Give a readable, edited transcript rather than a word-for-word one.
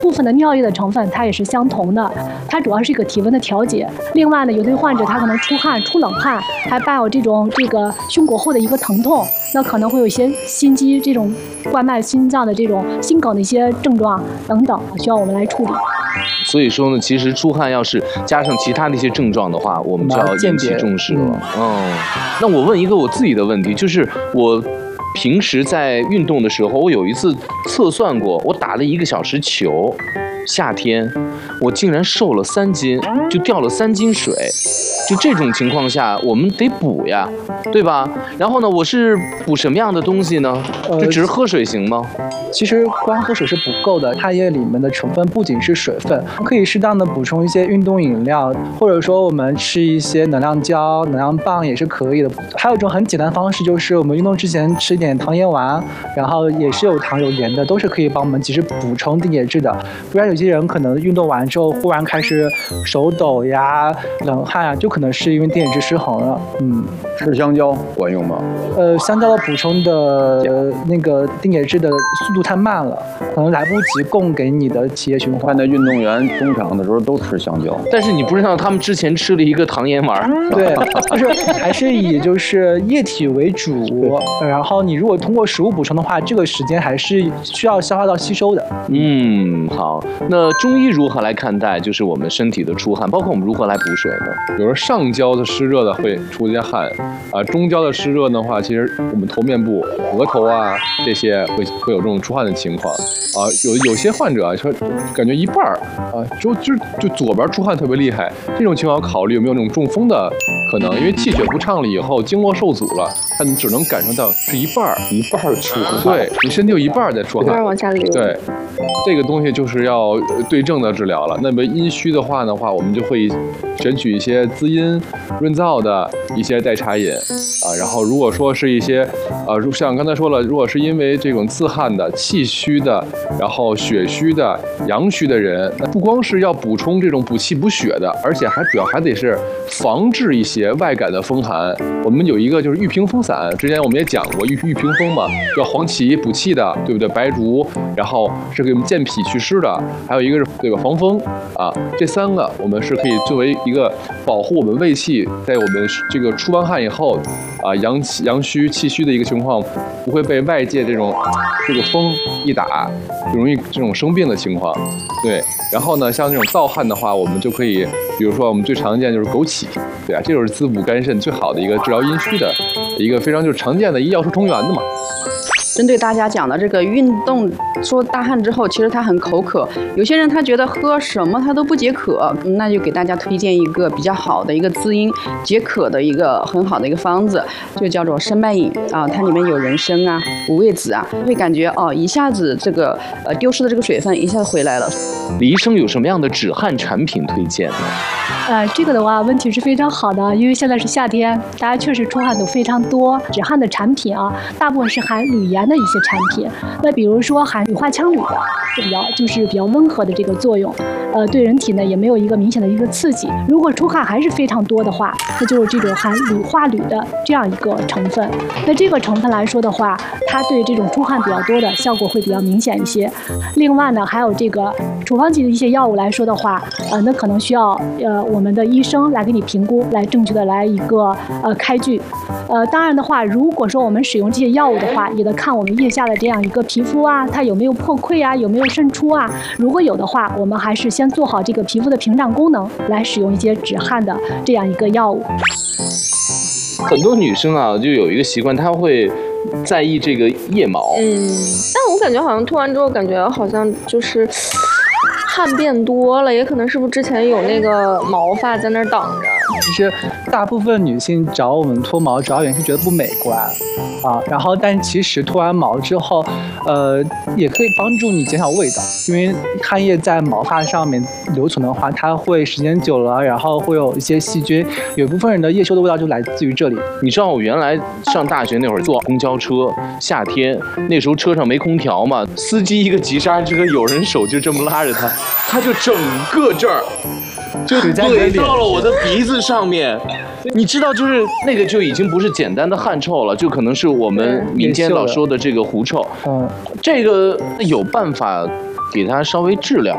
部分的尿液的成分它也是相同的，它主要是一个体温的调节。另外呢，有的患者他可能出汗、出冷汗，还伴有这个胸廓后的一个疼痛，那可能会有一些心肌这种冠脉心脏的这种心梗的一些症状等等，需要我们来处理。 所以说呢，其实出汗要是加上其他的一些症状的话，我们就要引起重视了。那我问一个我自己的问题，就是我平时在运动的时候，我有一次测算过，我打了1个小时球，夏天我竟然瘦了3斤，就掉了3斤水。就这种情况下，我们得补呀，对吧？然后呢，我是补什么样的东西呢？就只是喝水行吗？ 其实光喝水是不够的，汗液里面的成分不仅是水分，可以适当的补充一些运动饮料，或者说我们吃一些能量胶、能量棒也是可以的。还有一种很简单的方式，就是我们运动之前吃一点糖盐丸，然后也是有糖有盐的，都是可以帮我们及时补充电解质的。不然有些人可能运动完之后忽然开始手抖呀、冷汗啊，就可能是因为电解质失衡了。 吃香蕉管用吗？ 香蕉的补充的那个电解质的速度太慢了，可能来不及供给你的体液循环。 看那运动员中场的时候都吃香蕉， 但是你不知道他们之前吃了一个糖盐丸。 对，就是还是以就是液体为主，然后你如果通过食物补充的话，这个时间还是需要消化到吸收的。 好，那中医如何来看待就是我们身体的出汗，包括我们如何来补水呢？ 比如说上焦的湿热的会出一些汗啊，中焦的湿热的话，其实我们头面部、额头啊这些会有这种出汗的情况啊。有些患者啊说感觉一半啊，就左边出汗特别厉害，这种情况要考虑有没有那种中风的可能，因为气血不畅了以后，经络受阻了，它你只能感受到是一半出汗，对你身体有一半在出汗， 一半往下流。 对，这个东西就是要对症的治疗了。那么阴虚的话，我们就会选取一些滋阴润燥的一些代茶饮啊。然后如果说是一些像刚才说了，如果是因为这种自汗的、气虚的，然后血虚的、阳虚的人，那不光是要补充这种补气补血的，而且主要还得是防治一些外感的风寒。我们有一个就是玉屏风散，之前我们也讲过玉屏风嘛，叫黄芪补气的，对不对？白术，然后是给我们健脾祛湿的，还有一个是对吧防风啊，这3个我们是可以作为一个保护我们胃气，在我们这个出完汗以后啊，阳虚气虚的一个情况，不会被外界这个风一打，就容易这种生病的情况。对，然后呢，像这种盗汗的话，我们就可以，比如说我们最常见就是枸杞，对啊，这就是滋补肝肾最好的一个治疗阴虚的一个非常就是常见的一药食同源的嘛。 针对大家讲的这个运动，说大汗之后，其实他很口渴，有些人他觉得喝什么他都不解渴，那就给大家推荐一个比较好的一个滋阴解渴的一个很好的一个方子，就叫做生脉饮啊，它里面有人参啊、五味子啊，会感觉一下子这个丢失的这个水分一下子回来了。 李医生有什么样的止汗产品推荐呢？ 这个的话问题是非常好的，因为现在是夏天，大家确实出汗都非常多，止汗的产品啊，大部分是含铝盐的一些产品。那比如说含铝化羟铝的，就是比较温和的这个作用，对人体呢也没有一个明显的一个刺激。如果出汗还是非常多的话，那就是这种含铝化铝的这样一个成分。那这个成分来说的话，它对这种出汗比较多的效果会比较明显一些。另外呢，还有这个处方级的一些药物来说的话，那可能需要我们的医生来给你评估，来正确的来一个开具。当然的话，如果说我们使用这些药物的话，也得看我们腋下的这样一个皮肤啊，它有没有破溃啊，有没有渗出啊。如果有的话，我们还是先做好这个皮肤的屏障功能，来使用一些止汗的这样一个药物。 很多女生啊，就有一个习惯，她会在意这个腋毛。 但我感觉好像涂完之后，感觉好像就是汗变多了，也可能是不是之前有那个毛发在那儿挡着。 其实大部分女性找我们脱毛，主要原因是觉得不美观啊。然后，但其实脱完毛之后，也可以帮助你减少味道，因为汗液在毛发上面留存的话，它会时间久了，然后会有一些细菌，有部分人的腋臭的味道就来自于这里。 你知道我原来上大学那会儿坐公交车，夏天那时候车上没空调嘛，司机一个急刹车，有人手就这么拉着他就整个这儿。就怼到了我的鼻子上面，你知道，就是那个就已经不是简单的汗臭了，就可能是我们民间老说的这个狐臭。这个有办法给它稍微治疗